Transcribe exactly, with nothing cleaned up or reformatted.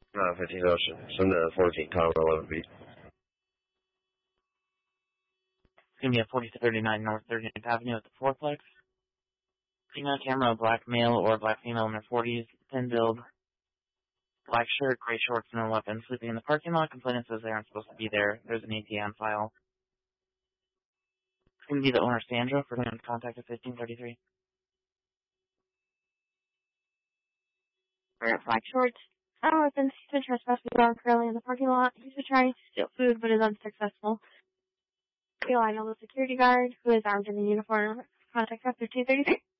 Uh, fifteen Ocean. Send the fourteen Tom eleven feet. It's going to be at forty thirty-nine North thirtieth Avenue at the fourplex. Female camera, black male or black female in their forties, thin build, black shirt, gray shorts, no weapon, sleeping in the parking lot. Complainant says they aren't supposed to be there. There's an A T M file. It's going to be the owner, Sandra, for them to contact at fifteen thirty-three. Wear black shorts. No weapons. He's been trespassing dog currently in the parking lot. He's been trying to steal food, but is unsuccessful. Feel I know the security guard, who is armed in a uniform. Contact at fifteen thirty-three.